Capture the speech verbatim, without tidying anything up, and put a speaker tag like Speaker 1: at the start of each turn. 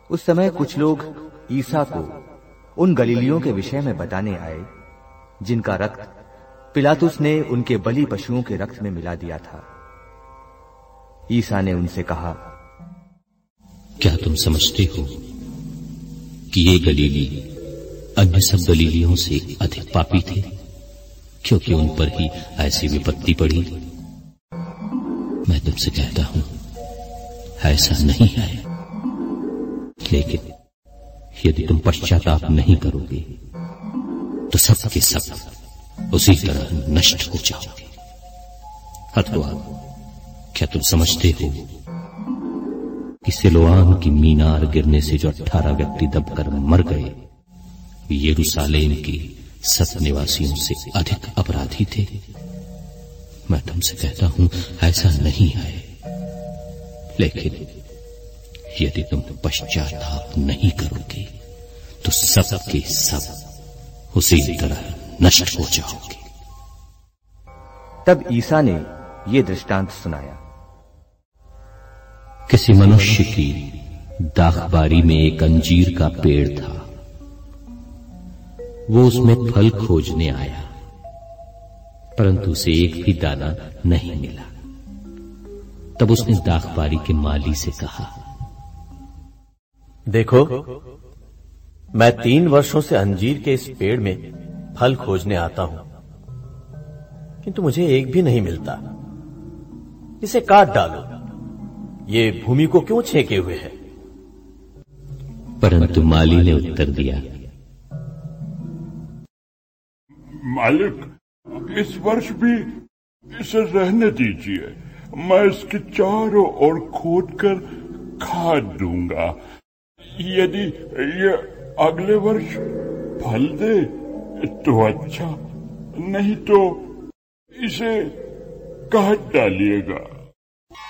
Speaker 1: उस समय कुछ लोग ईसा को उन गलीलियों के विषय में बताने आए जिनका रक्त पिलातुस ने उनके बलि पशुओं के रक्त में मिला दिया था। ईसा ने उनसे कहा,
Speaker 2: क्या तुम समझते हो कि ये गलीली अन्य सब गलीलियों से अधिक पापी थे, क्योंकि उन पर ही ऐसी विपत्ति पड़ी? मैं तुमसे कहता हूं, ऐसा नहीं है। लेकिन यदि तुम पश्चाताप नहीं करोगे तो सब के सब उसी तरह नष्ट हो जाओगे। अथवा क्या तुम समझते हो कि सिलोआम की मीनार गिरने से जो अठारह व्यक्ति दबकर मर गए, यरूशलेम के सब निवासियों से अधिक अपराधी थे? मैं तुमसे कहता हूं, ऐसा नहीं है। लेकिन यदि तुम पश्चाताप नहीं करोगे तो सब के सब उसी तरह नष्ट हो जाओगे।
Speaker 1: तब ईसा ने ये दृष्टांत सुनाया।
Speaker 2: किसी मनुष्य की दाखबारी में एक अंजीर का पेड़ था। वो उसमें फल खोजने आया, परंतु उसे एक भी दाना नहीं मिला। तब उसने दाखबारी के माली से कहा,
Speaker 3: देखो, मैं तीन वर्षों से अंजीर के इस पेड़ में फल खोजने आता हूं, किंतु मुझे एक भी नहीं मिलता। इसे काट डालो, ये भूमि को क्यों छेके हुए है?
Speaker 2: परंतु माली ने उत्तर दिया,
Speaker 4: मालिक, इस वर्ष भी इसे रहने दीजिए। मैं इसके चारों ओर खोदकर खाद दूंगा। यदि ये अगले वर्ष फल दे तो अच्छा, नहीं तो इसे काट डालिएगा।